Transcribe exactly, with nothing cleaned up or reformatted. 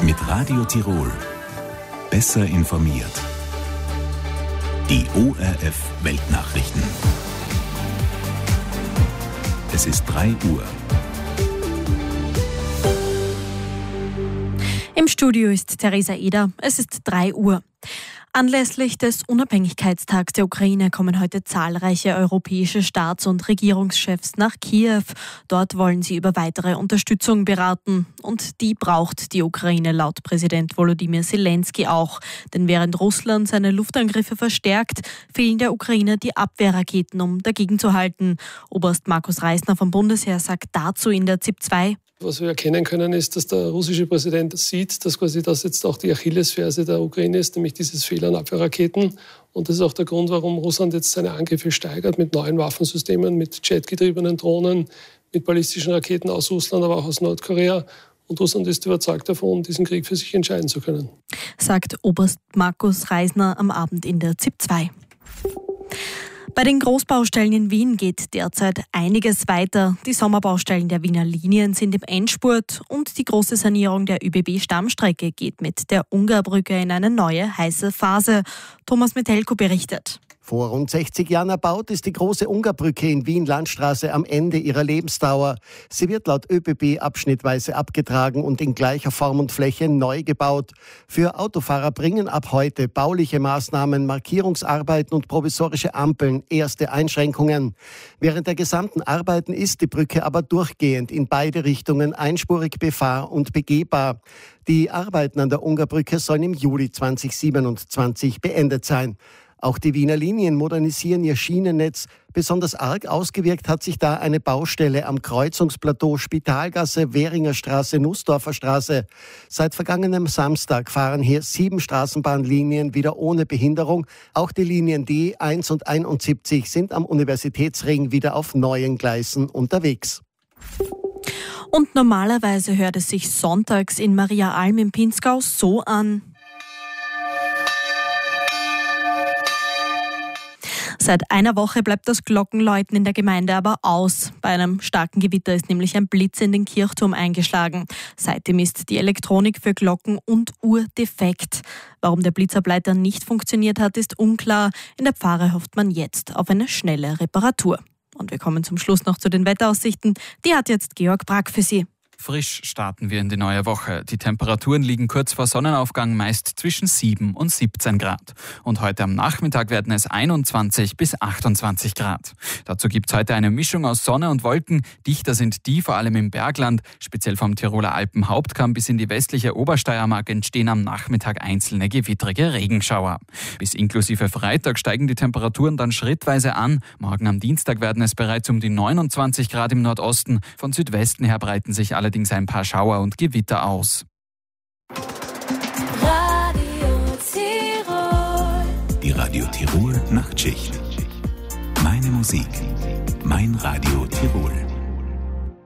Mit Radio Tirol. Besser informiert. Die O R F Weltnachrichten. Es ist drei Uhr. Im Studio ist Theresa Eder. Es ist drei Uhr. Anlässlich des Unabhängigkeitstags der Ukraine kommen heute zahlreiche europäische Staats- und Regierungschefs nach Kiew. Dort wollen sie über weitere Unterstützung beraten. Und die braucht die Ukraine laut Präsident Volodymyr Zelensky auch. Denn während Russland seine Luftangriffe verstärkt, fehlen der Ukraine die Abwehrraketen, um dagegen zu halten. Oberst Markus Reisner vom Bundesheer sagt dazu in der ZIP zwei: Was wir erkennen können, ist, dass der russische Präsident sieht, dass quasi das jetzt auch die Achillesferse der Ukraine ist, nämlich dieses Fehlen an Abwehrraketen. Und das ist auch der Grund, warum Russland jetzt seine Angriffe steigert mit neuen Waffensystemen, mit jetgetriebenen Drohnen, mit ballistischen Raketen aus Russland, aber auch aus Nordkorea. Und Russland ist überzeugt davon, diesen Krieg für sich entscheiden zu können. Sagt Oberst Markus Reisner am Abend in der ZIP zwei. Bei den Großbaustellen in Wien geht derzeit einiges weiter. Die Sommerbaustellen der Wiener Linien sind im Endspurt und die große Sanierung der Ö B B-Stammstrecke geht mit der Ungarbrücke in eine neue heiße Phase. Thomas Metelko berichtet. Vor rund sechzig Jahren erbaut ist die große Ungarbrücke in Wien-Landstraße am Ende ihrer Lebensdauer. Sie wird laut Ö B B abschnittweise abgetragen und in gleicher Form und Fläche neu gebaut. Für Autofahrer bringen ab heute bauliche Maßnahmen, Markierungsarbeiten und provisorische Ampeln erste Einschränkungen. Während der gesamten Arbeiten ist die Brücke aber durchgehend in beide Richtungen einspurig befahr- und begehbar. Die Arbeiten an der Ungarbrücke sollen im Juli zweitausendsiebenundzwanzig beendet sein. Auch die Wiener Linien modernisieren ihr Schienennetz. Besonders arg ausgewirkt hat sich da eine Baustelle am Kreuzungsplateau Spitalgasse, Währinger Straße, Nussdorfer Straße. Seit vergangenem Samstag fahren hier sieben Straßenbahnlinien wieder ohne Behinderung. Auch die Linien D eins und einundsiebzig sind am Universitätsring wieder auf neuen Gleisen unterwegs. Und normalerweise hört es sich sonntags in Mariaalm im Pinzgau so an. Seit einer Woche bleibt das Glockenläuten in der Gemeinde aber aus. Bei einem starken Gewitter ist nämlich ein Blitz in den Kirchturm eingeschlagen. Seitdem ist die Elektronik für Glocken und Uhr defekt. Warum der Blitzableiter nicht funktioniert hat, ist unklar. In der Pfarre hofft man jetzt auf eine schnelle Reparatur. Und wir kommen zum Schluss noch zu den Wetteraussichten. Die hat jetzt Georg Brack für Sie. Frisch starten wir in die neue Woche. Die Temperaturen liegen kurz vor Sonnenaufgang meist zwischen sieben und siebzehn Grad. Und heute am Nachmittag werden es einundzwanzig bis achtundzwanzig Grad. Dazu gibt es heute eine Mischung aus Sonne und Wolken. Dichter sind die vor allem im Bergland. Speziell vom Tiroler Alpenhauptkamm bis in die westliche Obersteiermark entstehen am Nachmittag einzelne gewittrige Regenschauer. Bis inklusive Freitag steigen die Temperaturen dann schrittweise an. Morgen am Dienstag werden es bereits um die neunundzwanzig Grad im Nordosten. Von Südwesten her breiten sich alle allerdings ein paar Schauer und Gewitter aus. Radio Tirol. Die Radio Tirol Nachtschicht. Meine Musik. Mein Radio Tirol.